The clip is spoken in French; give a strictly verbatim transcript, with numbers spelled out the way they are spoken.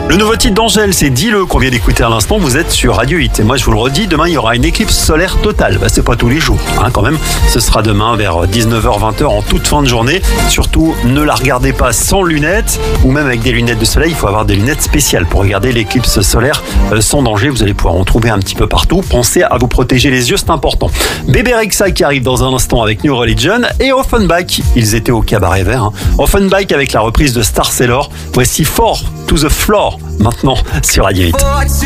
Le nouveau titre d'Angèle, c'est Dis-le qu'on vient d'écouter à l'instant. Vous êtes sur Radio huit. Et moi, je vous le redis, demain, il y aura une éclipse solaire totale. Bah, c'est pas tous les jours, hein, quand même. Ce sera demain vers dix-neuf heures vingt en toute fin de journée. Surtout, ne la regardez pas sans lunettes ou même avec des lunettes de soleil. Il faut avoir des lunettes spéciales pour regarder l'éclipse solaire euh, sans danger. Vous allez pouvoir en trouver un petit peu partout. Pensez à vous protéger les yeux, c'est important. Bébé Rexha qui arrive dans un instant avec New Religion et Offenbach. Ils étaient au cabaret vert. Hein. Offenbach avec la reprise de Star Sailor. Voici Four to the Floor maintenant sur Radio huit.